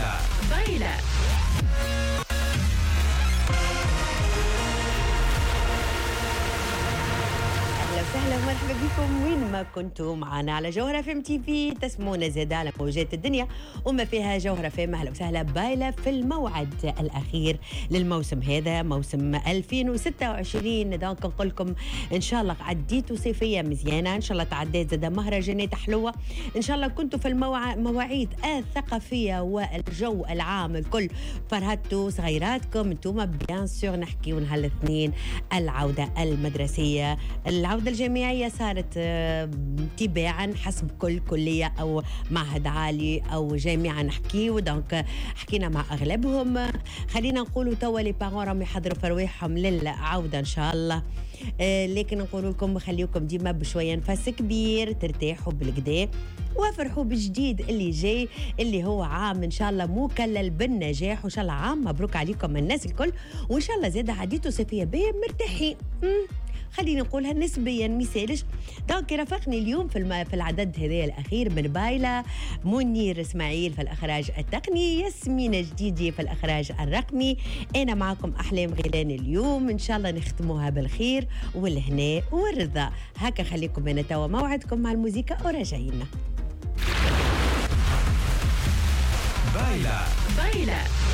بايلة. اهلا وسهلا ومرحبا بكم وين ما كنتم معنا على جوهرة فم تي في. تسمونا زاد على موجات الدنيا وما فيها جوهرة فم. اهلا وسهلا بايلة في الموعد الاخير للموسم هذا، موسم 2026. دونك نقول لكم ان شاء الله عديتوا صيفيه مزيانه، ان شاء الله تعديت زاد مهرجانات حلوه، ان شاء الله كنتوا في المواعيد الثقافيه والجو العام الكل فرهدتوا صغيراتكم. انتم بيان سور نحكيو نهار الاثنين العوده المدرسيه، العودة الجامعية صارت تباعا حسب كل كلية أو معهد عالي أو جامعة نحكي. دونك حكينا مع أغلبهم. خلينا نقولوا توا لي بارون راهم يحضروا في رواحهم للعودة إن شاء الله. لكن نقول لكم خليكم ديما بشوية نفس كبير، ترتاحوا بالكدا وافرحوا بالجديد اللي جاي، اللي هو عام ان شاء الله مكلل بالنجاح، وان شاء الله عام مبروك عليكم الناس الكل، وان شاء الله زاد عديتوا صيفيه باهيه مرتاحين. خليني نقولها نسبيا مثالش. دونك رافقني اليوم في العدد هذا الاخير من بايلة منير اسماعيل في الاخراج التقني، ياسمين جديدي في الاخراج الرقمي، انا معكم احلام غيلان. اليوم ان شاء الله نختموها بالخير والهناء والرضا. هكا خليكم انا توا موعدكم مع الموسيقى وراجعين. بايلة